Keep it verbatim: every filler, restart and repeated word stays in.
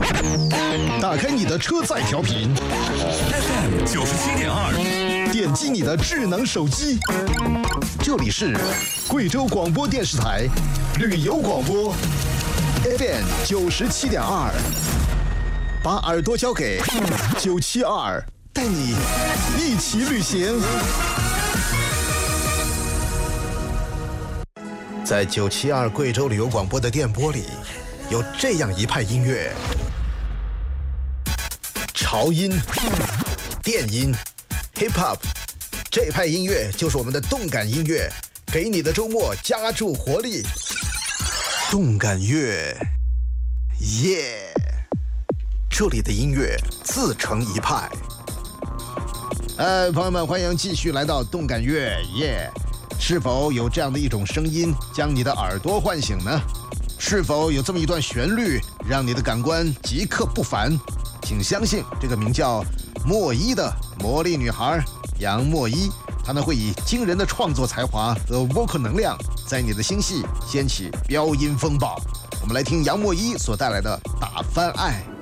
打开你的车载调频 F M 九十七点二， 点击你的智能手机，这里是贵州广播电视台旅游广播 F M 九十七点二，把耳朵交给九七二，带你一起旅行。在九七二贵州旅游广播的电波里，有这样一派音乐。潮音、电音、hip hop， 这派音乐就是我们的动感音乐，给你的周末加注活力。动感乐，耶！这里的音乐自成一派。哎，朋友们，欢迎继续来到动感乐，耶！是否有这样的一种声音将你的耳朵唤醒呢？是否有这么一段旋律让你的感官即刻不凡？请相信这个名叫莫伊的魔力女孩杨莫伊，她呢会以惊人的创作才华和 vocal 能量，在你的心系掀起飙音风暴。我们来听杨莫伊所带来的《打翻爱》。